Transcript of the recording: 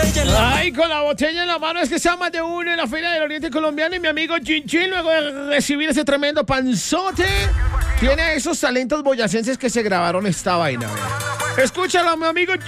Ay, con la botella en la mano es que sea más de uno en la Feria del Oriente Colombiano y mi amigo Chinchín, luego de recibir ese tremendo panzote, tiene esos talentos boyacenses que se grabaron esta vaina. Escúchalo, mi amigo